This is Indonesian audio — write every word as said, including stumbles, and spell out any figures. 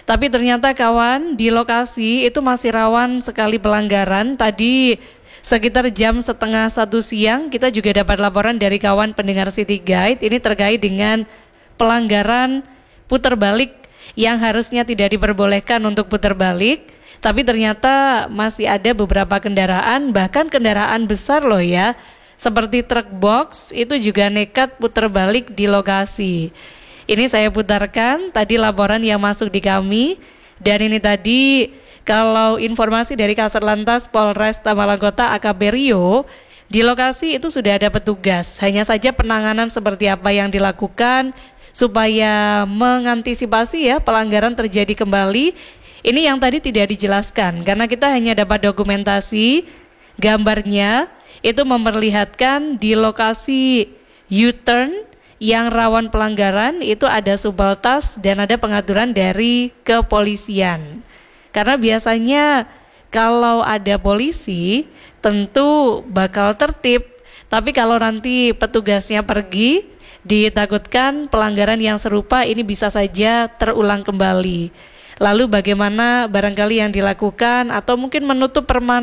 Tapi ternyata kawan, di lokasi itu masih rawan sekali pelanggaran. Tadi sekitar jam setengah satu siang kita juga dapat laporan dari kawan pendengar City Guide. Ini terkait dengan pelanggaran putar balik yang harusnya tidak diperbolehkan untuk putar balik. Tapi ternyata masih ada beberapa kendaraan, bahkan kendaraan besar loh ya, seperti truk box itu juga nekat putar balik di lokasi. Ini saya putarkan tadi laporan yang masuk di kami. Dan ini tadi kalau informasi dari Kasat Lantas Polres Tamalang Kota A K B Rio, di lokasi itu sudah ada petugas. Hanya saja penanganan seperti apa yang dilakukan supaya mengantisipasi ya pelanggaran terjadi kembali. Ini yang tadi tidak dijelaskan karena kita hanya dapat dokumentasi gambarnya itu memperlihatkan di lokasi U-turn yang rawan pelanggaran itu ada subaltas dan ada pengaturan dari kepolisian. Karena biasanya kalau ada polisi tentu bakal tertib, tapi kalau nanti petugasnya pergi, ditakutkan pelanggaran yang serupa ini bisa saja terulang kembali. Lalu bagaimana barangkali yang dilakukan atau mungkin menutup permanen